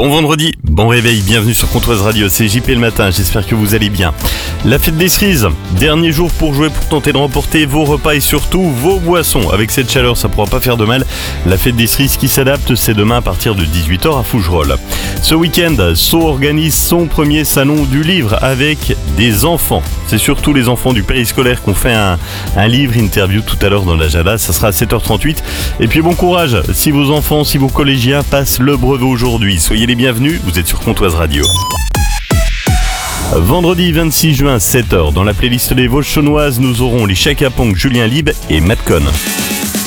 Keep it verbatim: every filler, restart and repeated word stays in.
Bon vendredi, bon réveil, bienvenue sur Comtoise Radio, c'est J P le matin, j'espère que vous allez bien. La fête des cerises, dernier jour pour jouer, pour tenter de remporter vos repas et surtout vos boissons. Avec cette chaleur, ça pourra pas faire de mal. La fête des cerises qui s'adapte, c'est demain à partir de dix-huit heures à Fougerolles. Ce week-end, Sceaux organise son premier salon du livre avec des enfants. C'est surtout les enfants du périscolaire qui ont fait un, un livre interview tout à l'heure dans l'agenda, ça sera à sept heures trente-huit. Et puis bon courage, si vos enfants, si vos collégiens passent le brevet aujourd'hui, soyez les bienvenus, vous êtes sur Comtoise Radio. Vendredi vingt-six juin, sept heures, dans la playlist des Vosges chaunoises, nous aurons les Chaka Ponk, Julien Lieb et Matt Cohn.